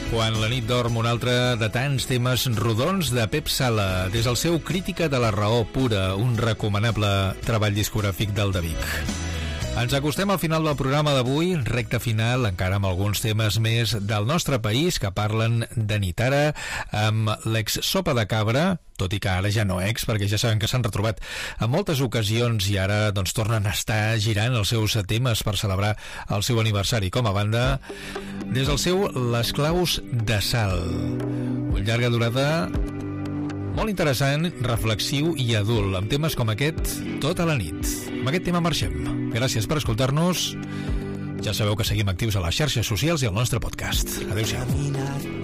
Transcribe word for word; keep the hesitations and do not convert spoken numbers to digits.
Quan la nit dorm, un altre de tants temes rodons de Pep Sala, des del seu Crítica de la raó pura, un recomanable treball discogràfic del de Vic. Ens acostem al final del programa d'avui, recta final, encara amb alguns temes més del nostre país que parlen de nit. Ara, amb l'ex Sopa de Cabra, tot i que ara ja no ex, perquè ja saben que s'han retrobat en moltes ocasions i ara doncs tornen a estar girant els seus temes per celebrar el seu aniversari com a banda, des del seu Les claus de sal. Un llarga durada molt interessant, reflexiu i adult, amb temes com aquest tota la nit. Amb aquest tema marxem. Gràcies per escoltar-nos. Ja sabeu que seguim actius a les xarxes socials i al nostre podcast. Adéu-siau.